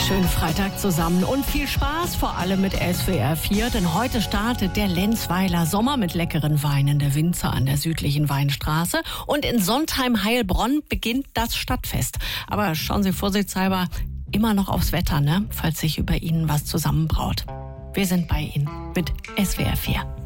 Schönen Freitag zusammen und viel Spaß, vor allem mit SWR 4, denn heute startet der Lenzweiler Sommer mit leckeren Weinen der Winzer an der südlichen Weinstraße und in Sontheim-Heilbronn beginnt das Stadtfest. Aber schauen Sie vorsichtshalber immer noch aufs Wetter, falls sich über Ihnen was zusammenbraut. Wir sind bei Ihnen mit SWR 4.